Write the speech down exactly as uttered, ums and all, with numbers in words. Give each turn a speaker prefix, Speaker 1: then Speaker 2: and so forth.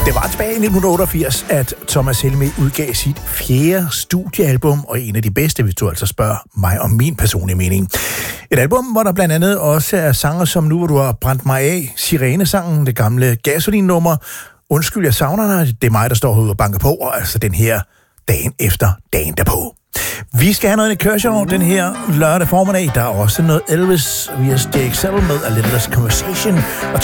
Speaker 1: Det var tilbage i nitten otteogfirs, at Thomas Helmig udgav sit fjerde studiealbum, og en af de bedste, hvis du altså spørger mig om min personlige mening. Et album, hvor der blandt andet også er sanger som Nu, hvor du har brændt mig af, Sirenesangen, det gamle Gasolin-nummer, Undskyld, jeg savner dig, det er mig, der står herude og banker på, og altså den her Dagen efter dagen derpå. Vi skal have noget i kørshow den her lørdag formiddag. Der er også noget Elvis via J X L med A Little Less Conversation, og